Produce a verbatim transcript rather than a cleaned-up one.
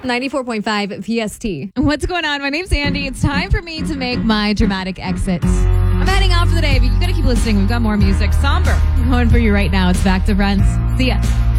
ninety-four point five P S T. What's going on? My name's Andy. It's time for me to make my dramatic exit. I'm heading out for the day, but you gotta keep listening. We've got more music. Somber going for you right now. It's Back to Friends. See ya.